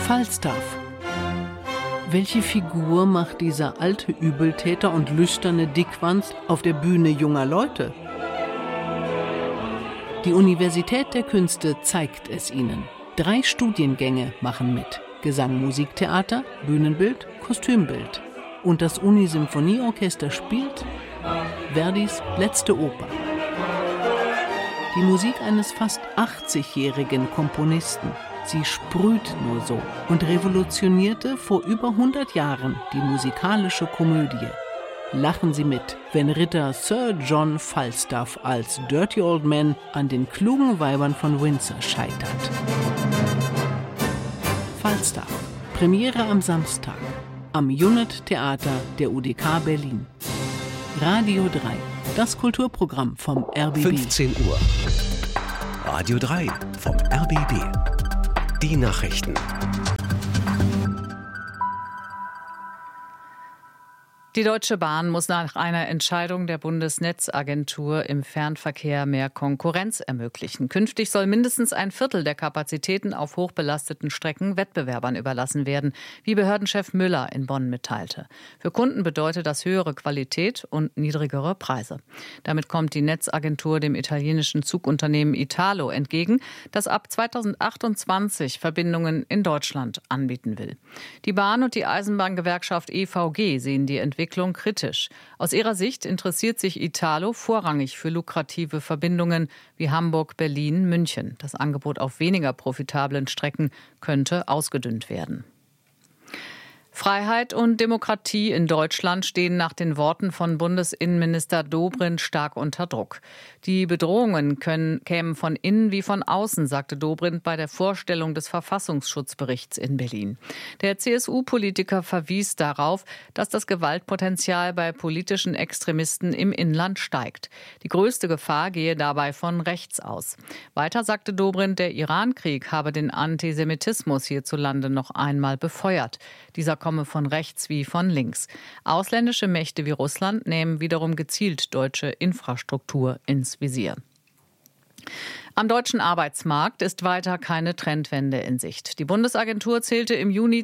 Falstaff. Welche Figur macht dieser alte Übeltäter und lüsterne Dickwanst auf der Bühne junger Leute? Die Universität der Künste zeigt es ihnen. 3 Studiengänge machen mit: Gesang, Musiktheater, Bühnenbild, Kostümbild. Und das Unisymphonieorchester spielt Verdis letzte Oper. Die Musik eines fast 80-jährigen Komponisten. Sie sprüht nur so und revolutionierte vor über 100 Jahren die musikalische Komödie. Lachen Sie mit, wenn Ritter Sir John Falstaff als Dirty Old Man an den klugen Weibern von Windsor scheitert. Falstaff. Premiere am Samstag. Am Unit Theater der UDK Berlin. Radio 3. Das Kulturprogramm vom RBB. 15 Uhr. Radio 3 vom RBB. Die Nachrichten. Die Deutsche Bahn muss nach einer Entscheidung der Bundesnetzagentur im Fernverkehr mehr Konkurrenz ermöglichen. Künftig soll mindestens ein Viertel der Kapazitäten auf hochbelasteten Strecken Wettbewerbern überlassen werden, wie Behördenchef Müller in Bonn mitteilte. Für Kunden bedeutet das höhere Qualität und niedrigere Preise. Damit kommt die Netzagentur dem italienischen Zugunternehmen Italo entgegen, das ab 2028 Verbindungen in Deutschland anbieten will. Die Bahn und die Eisenbahngewerkschaft EVG sehen die Entwicklung kritisch. Aus ihrer Sicht interessiert sich Italo vorrangig für lukrative Verbindungen wie Hamburg, Berlin, München. Das Angebot auf weniger profitablen Strecken könnte ausgedünnt werden. Freiheit und Demokratie in Deutschland stehen nach den Worten von Bundesinnenminister Dobrindt stark unter Druck. Die Bedrohungen kämen von innen wie von außen, sagte Dobrindt bei der Vorstellung des Verfassungsschutzberichts in Berlin. Der CSU-Politiker verwies darauf, dass das Gewaltpotenzial bei politischen Extremisten im Inland steigt. Die größte Gefahr gehe dabei von rechts aus. Weiter sagte Dobrindt, der Irankrieg habe den Antisemitismus hierzulande noch einmal befeuert. Dieser komme von rechts wie von links. Ausländische Mächte wie Russland nehmen wiederum gezielt deutsche Infrastruktur ins Visier. Am deutschen Arbeitsmarkt ist weiter keine Trendwende in Sicht. Die Bundesagentur zählte im Juni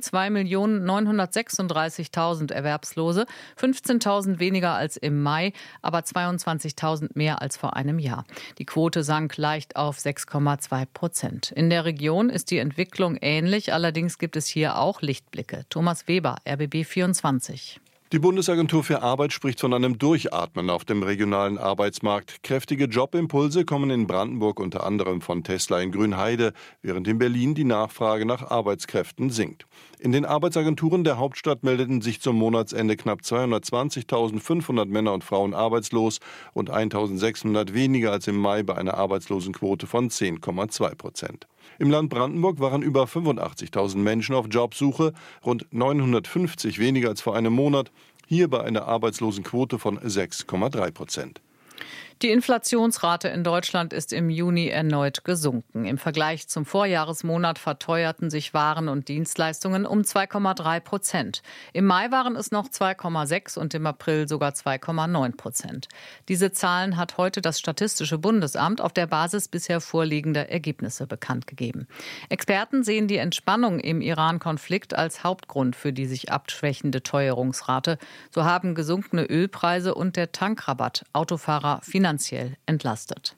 2.936.000 Erwerbslose, 15.000 weniger als im Mai, aber 22.000 mehr als vor einem Jahr. Die Quote sank leicht auf 6,2%. In der Region ist die Entwicklung ähnlich, allerdings gibt es hier auch Lichtblicke. Thomas Weber, RBB 24. Die Bundesagentur für Arbeit spricht von einem Durchatmen auf dem regionalen Arbeitsmarkt. Kräftige Jobimpulse kommen in Brandenburg unter anderem von Tesla in Grünheide, während in Berlin die Nachfrage nach Arbeitskräften sinkt. In den Arbeitsagenturen der Hauptstadt meldeten sich zum Monatsende knapp 220.500 Männer und Frauen arbeitslos und 1.600 weniger als im Mai bei einer Arbeitslosenquote von 10,2%. Im Land Brandenburg waren über 85.000 Menschen auf Jobsuche, rund 950 weniger als vor einem Monat, hier bei einer Arbeitslosenquote von 6,3%. Die Inflationsrate in Deutschland ist im Juni erneut gesunken. Im Vergleich zum Vorjahresmonat verteuerten sich Waren und Dienstleistungen um 2,3%. Im Mai waren es noch 2,6 und im April sogar 2,9%. Diese Zahlen hat heute das Statistische Bundesamt auf der Basis bisher vorliegender Ergebnisse bekannt gegeben. Experten sehen die Entspannung im Iran-Konflikt als Hauptgrund für die sich abschwächende Teuerungsrate. So haben gesunkene Ölpreise und der Tankrabatt Autofahrer finanziell entlastet.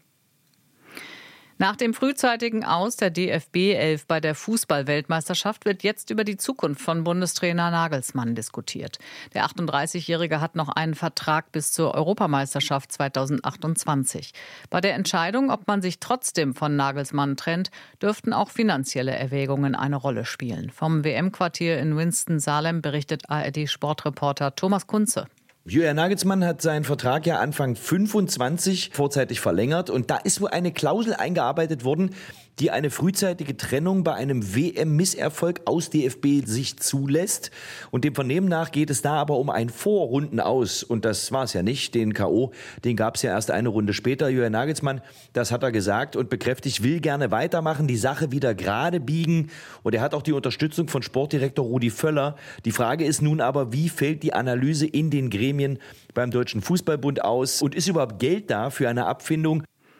Nach dem frühzeitigen Aus der DFB 11 bei der Fußball-Weltmeisterschaft wird jetzt über die Zukunft von Bundestrainer Nagelsmann diskutiert. Der 38-Jährige hat noch einen Vertrag bis zur Europameisterschaft 2028. Bei der Entscheidung, ob man sich trotzdem von Nagelsmann trennt, dürften auch finanzielle Erwägungen eine Rolle spielen. Vom WM-Quartier in Winston-Salem berichtet ARD-Sportreporter Thomas Kunze. Julian Nagelsmann hat seinen Vertrag ja Anfang 25 vorzeitig verlängert und da ist wohl eine Klausel eingearbeitet worden, die eine frühzeitige Trennung bei einem WM-Misserfolg aus DFB-Sicht zulässt. Und dem Vernehmen nach geht es da aber um ein Vorrundenaus. Und das war es ja nicht. Den K.O., den gab es ja erst eine Runde später. Julian Nagelsmann, das hat er gesagt und bekräftigt, will gerne weitermachen, die Sache wieder gerade biegen. Und er hat auch die Unterstützung von Sportdirektor Rudi Völler. Die Frage ist nun aber, wie fällt die Analyse in den Gremien beim Deutschen Fußballbund aus? Und ist überhaupt Geld da für eine Abfindung?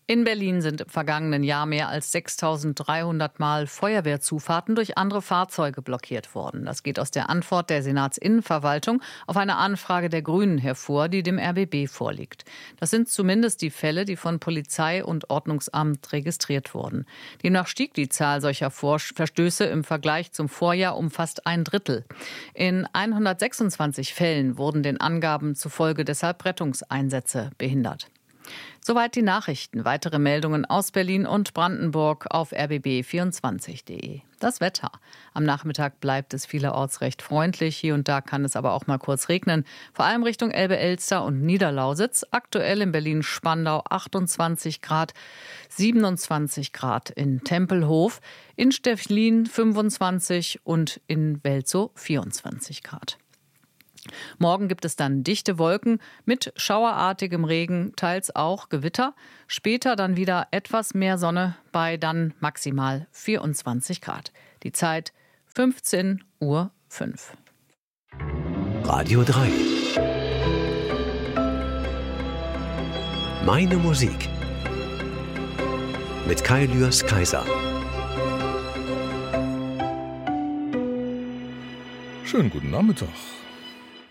In Berlin sind im vergangenen Jahr mehr als 6.300 Mal Feuerwehrzufahrten durch andere Fahrzeuge blockiert worden. Das geht aus der Antwort der Senatsinnenverwaltung auf eine Anfrage der Grünen hervor, die dem RBB vorliegt. Das sind zumindest die Fälle, die von Polizei und Ordnungsamt registriert wurden. Demnach stieg die Zahl solcher Verstöße im Vergleich zum Vorjahr um fast 1/3. In 126 Fällen wurden den Angaben zufolge deshalb Rettungseinsätze behindert. Soweit die Nachrichten. Weitere Meldungen aus Berlin und Brandenburg auf rbb24.de. Das Wetter. Am Nachmittag bleibt es vielerorts recht freundlich. Hier und da kann es aber auch mal kurz regnen. Vor allem Richtung Elbe-Elster und Niederlausitz. Aktuell in Berlin-Spandau 28 Grad, 27 Grad in Tempelhof, in Stechlin 25 und in Welzow 24 Grad. Morgen gibt es dann dichte Wolken mit schauerartigem Regen, teils auch Gewitter. Später dann wieder etwas mehr Sonne bei dann maximal 24 Grad. Die Zeit 15:05 Uhr. Radio 3. Meine Musik. Mit Kai Lührs Kaiser. Schönen guten Nachmittag.